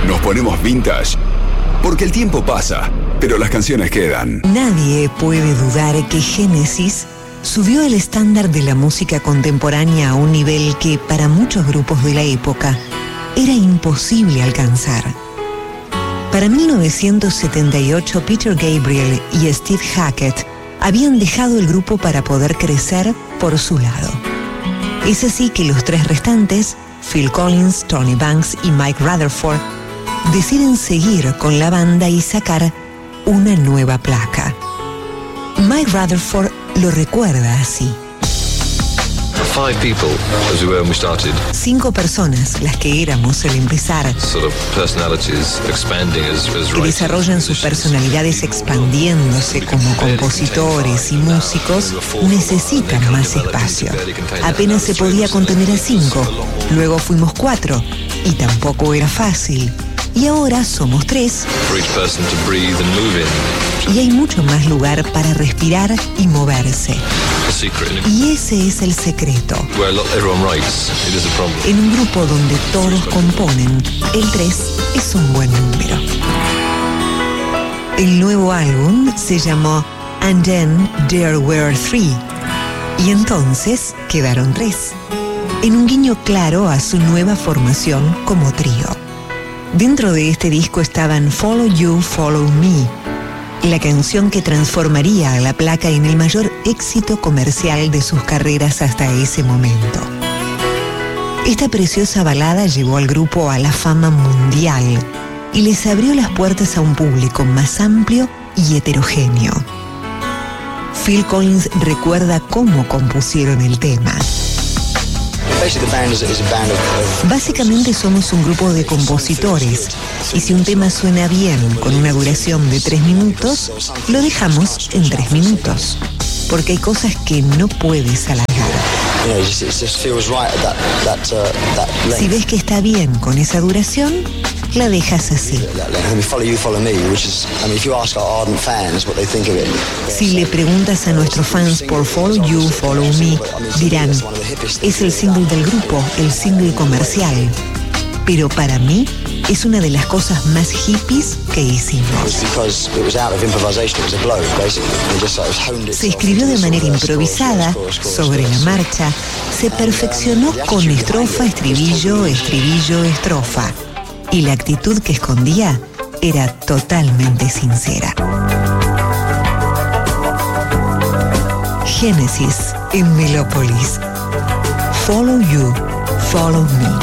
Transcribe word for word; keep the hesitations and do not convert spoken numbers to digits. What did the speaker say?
nos ponemos vintage. Porque el tiempo pasa, pero las canciones quedan. Nadie puede dudar que Genesis subió el estándar de la música contemporánea a un nivel que para muchos grupos de la época era imposible alcanzar. Para mil novecientos setenta y ocho, Peter Gabriel y Steve Hackett habían dejado el grupo para poder crecer por su lado. Es así que los tres restantes, Phil Collins, Tony Banks y Mike Rutherford, deciden seguir con la banda y sacar una nueva placa. Mike Rutherford lo recuerda así. Five people, as we were when we started. Cinco personas, las que éramos al empezar, Sort of personalities expanding as, as que desarrollan sus personalidades expandiéndose como compositores y músicos, necesitan más espacio. Apenas se podía contener a cinco, luego fuimos cuatro, y tampoco era fácil. Y ahora somos tres. Y hay mucho más lugar para respirar y moverse. Y ese es el secreto. En un grupo donde todos componen, el tres es un buen número. El nuevo álbum se llamó And Then There Were Three. Y entonces quedaron tres. En un guiño claro a su nueva formación como trío. Dentro de este disco estaban Follow You, Follow Me, la canción que transformaría a la placa en el mayor éxito comercial de sus carreras hasta ese momento. Esta preciosa balada llevó al grupo a la fama mundial y les abrió las puertas a un público más amplio y heterogéneo. Phil Collins recuerda cómo compusieron el tema. Básicamente somos un grupo de compositores y si un tema suena bien con una duración de tres minutos, lo dejamos en tres minutos, porque hay cosas que no puedes alargar. Si ves que está bien con esa duración, la dejas así. Si le preguntas a nuestros fans por Follow You, Follow Me, dirán, es el single del grupo, el single comercial. Pero para mí, es una de las cosas más hippies que hicimos. Se escribió de manera improvisada, sobre la marcha, se perfeccionó con estrofa, estribillo, estribillo, estrofa. Y la actitud que escondía era totalmente sincera. Genesis en Melópolis. Follow You, Follow Me.